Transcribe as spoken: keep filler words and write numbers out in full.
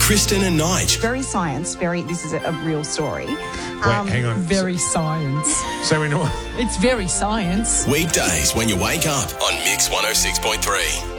Kristen and Nige. Very science, very, this is a, a real story. Wait, Um, hang on. Very science. So we know. It's very science. Weekdays when you wake up on Mix one oh six point three.